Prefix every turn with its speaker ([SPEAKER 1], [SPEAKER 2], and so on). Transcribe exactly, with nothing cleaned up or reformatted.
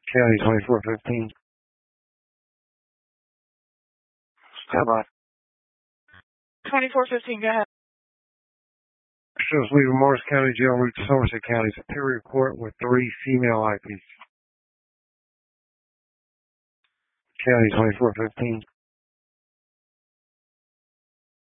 [SPEAKER 1] County twenty-four fifteen. Stand by.
[SPEAKER 2] twenty-four fifteen, go ahead.
[SPEAKER 1] Shows leaving Morris County Jail route to Somerset County. Superior Court with three female I Ps. County twenty-four fifteen.